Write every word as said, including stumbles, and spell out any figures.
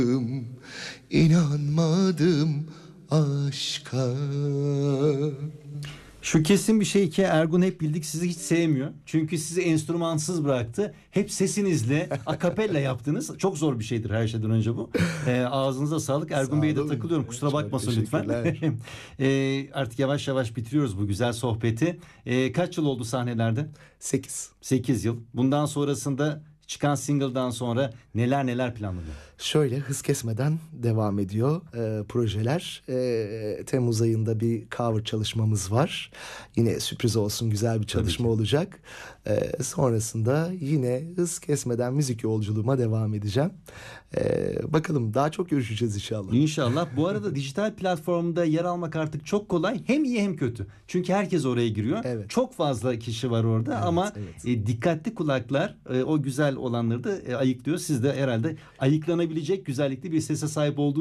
İnanmadım aşka. Şu kesin bir şey ki Ergun hep bildik sizi hiç sevmiyor. Çünkü sizi enstrümansız bıraktı. Hep sesinizle akapella yaptınız. Çok zor bir şeydir her şeyden önce bu. E, ağzınıza sağlık. Ergun Bey'e de takılıyorum. Kusura Çok bakmasın lütfen. e, artık yavaş yavaş bitiriyoruz bu güzel sohbeti. E, kaç yıl oldu sahnelerde? Sekiz. sekiz yıl. Bundan sonrasında çıkan single'dan sonra neler neler planladın? Şöyle hız kesmeden devam ediyor e, projeler. E, Temmuz ayında bir cover çalışmamız var. Yine sürpriz olsun, güzel bir çalışma olacak. E, sonrasında yine hız kesmeden müzik yolculuğuma devam edeceğim. E, bakalım daha çok görüşeceğiz inşallah. İnşallah. Bu arada dijital platformda yer almak artık çok kolay. Hem iyi hem kötü. Çünkü herkes oraya giriyor. Evet. Çok fazla kişi var orada Evet, ama evet. e, dikkatli kulaklar e, o güzel olanları da e, ayıklıyor. Siz de herhalde ayıklanabilecek güzellikte bir sese sahip olduğunuz